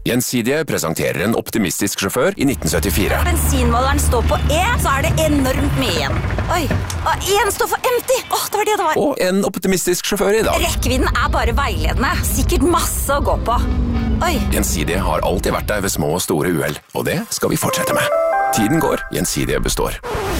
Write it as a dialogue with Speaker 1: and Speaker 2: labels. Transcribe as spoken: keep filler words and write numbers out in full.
Speaker 1: Gjensidige presenterer en optimistisk sjåfør i nitten syttifire.
Speaker 2: Bensinmåleren står på E, så er det enormt mye igjen. Oi, og en står for empty. Åh, det var det det var.
Speaker 1: Og en optimistisk sjåfør i dag.
Speaker 2: Rekkevidden er bare veiledende. Sikkert masse å gå på. Oi.
Speaker 1: Gjensidige har alltid vært der ved små og store uhell, og det skal vi fortsette med. Tiden går, Gjensidige består.